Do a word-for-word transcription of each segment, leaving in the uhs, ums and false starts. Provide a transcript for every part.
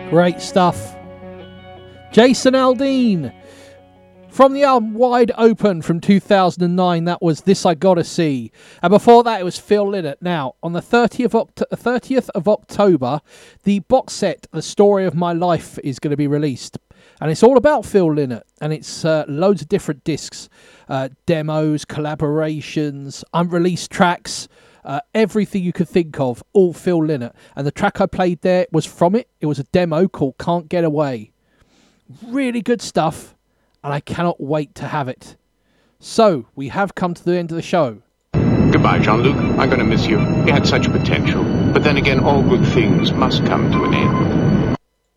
Great stuff. Jason Aldean. From the album Wide Open from two thousand nine, that was This I Gotta See. And before that, it was Phil Lynott. Now, on the thirtieth of, Oct- thirtieth of October, the box set, The Story of My Life, is going to be released. And it's all about Phil Lynott. And it's uh, loads of different discs, uh, demos, collaborations, unreleased tracks, uh, everything you could think of, all Phil Lynott. And the track I played there was from it. It was a demo called Can't Get Away. Really good stuff. And I cannot wait to have it. So, we have come to the end of the show. Goodbye, Jean-Luc. I'm going to miss you. You had such potential. But then again, all good things must come to an end.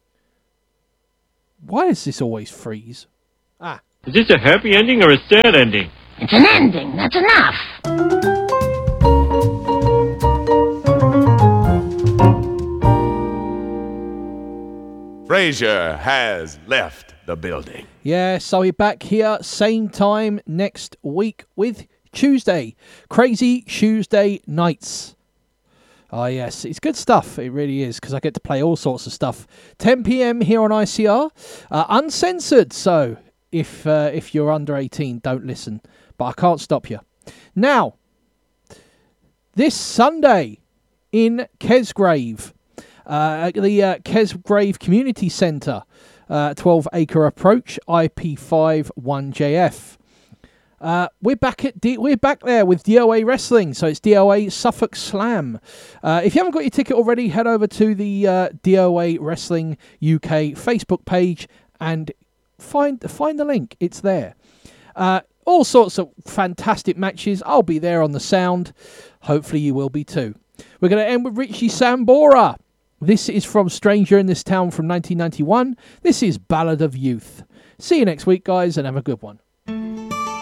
Why does this always freeze? Ah. Is this a happy ending or a sad ending? It's an ending. That's enough. Frasier has left the building. Yeah, so we're back here same time next week with Tuesday. Crazy Tuesday Nights. Oh yes, it's good stuff. It really is, because I get to play all sorts of stuff. ten p.m. here on I C R. Uh, uncensored, so if, uh, if you're under eighteen, don't listen. But I can't stop you. Now, this Sunday in Kesgrave, uh, at the uh, Kesgrave Community Centre, Uh, twelve acre approach, I P five one J F. Uh, we're back at D- we're back there with D O A Wrestling, so it's D O A Suffolk Slam. Uh, if you haven't got your ticket already, head over to the uh, D O A Wrestling U K Facebook page and find find the link. It's there. Uh, all sorts of fantastic matches. I'll be there on the sound. Hopefully you will be too. We're going to end with Richie Sambora. This is from Stranger in This Town from nineteen ninety-one. This is Ballad of Youth. See you next week, guys, and have a good one.